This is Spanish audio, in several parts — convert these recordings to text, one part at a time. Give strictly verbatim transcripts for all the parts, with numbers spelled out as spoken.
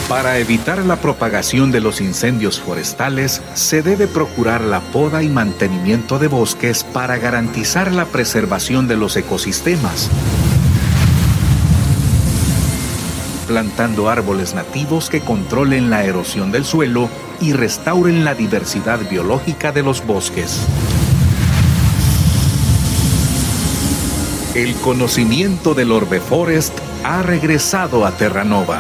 Para evitar la propagación de los incendios forestales, se debe procurar la poda y mantenimiento de bosques para garantizar la preservación de los ecosistemas, plantando árboles nativos que controlen la erosión del suelo y restauren la diversidad biológica de los bosques. El conocimiento del Orbe Forest ha regresado a Terranova.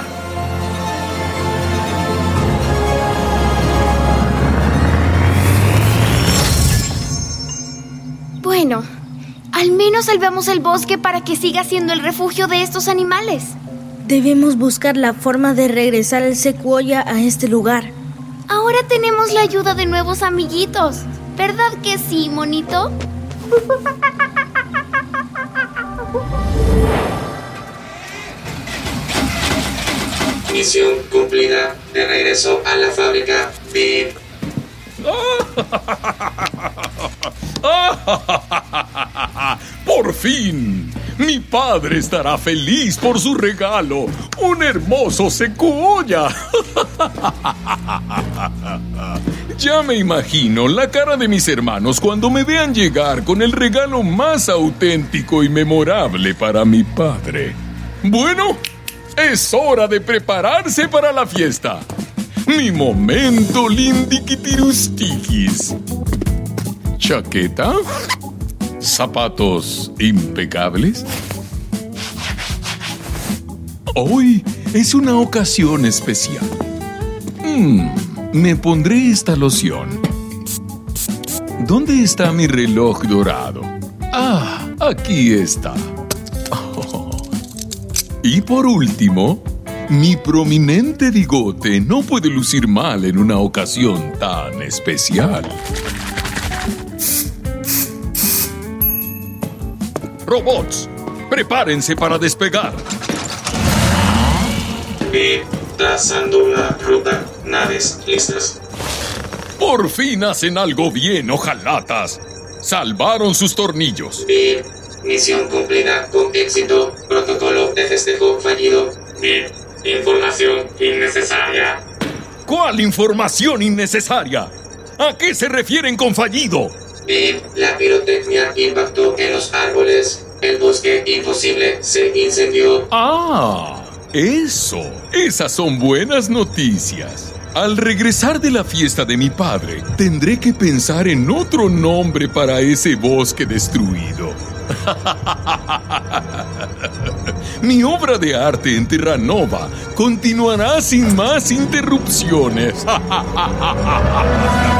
Bueno, al menos salvamos el bosque para que siga siendo el refugio de estos animales. Debemos buscar la forma de regresar el secuoya a este lugar. Ahora tenemos la ayuda de nuevos amiguitos. ¿Verdad que sí, monito? Misión cumplida. De regreso a la fábrica. Bip. ¡Por fin! Mi padre estará feliz por su regalo. ¡Un hermoso secuoya! Ya me imagino la cara de mis hermanos cuando me vean llegar con el regalo más auténtico y memorable para mi padre. Bueno, es hora de prepararse para la fiesta. Mi momento lindiquitirustikis. Chaqueta, zapatos impecables. Hoy es una ocasión especial. Mm, me pondré esta loción. ¿Dónde está mi reloj dorado? Ah, aquí está. Oh. Y por último, mi prominente bigote no puede lucir mal en una ocasión tan especial. Robots, prepárense para despegar. Bip, trazando la ruta. Naves listas. Por fin hacen algo bien, hojalatas. Salvaron sus tornillos. Bip, misión cumplida con éxito. Protocolo de festejo fallido. Bip, información innecesaria. ¿Cuál información innecesaria? ¿A qué se refieren con fallido? Bip, la pirotecnia impactó en los árboles. El bosque imposible se incendió. Ah, eso. Esas son buenas noticias. Al regresar de la fiesta de mi padre, tendré que pensar en otro nombre para ese bosque destruido. Mi obra de arte en Terranova continuará sin más interrupciones.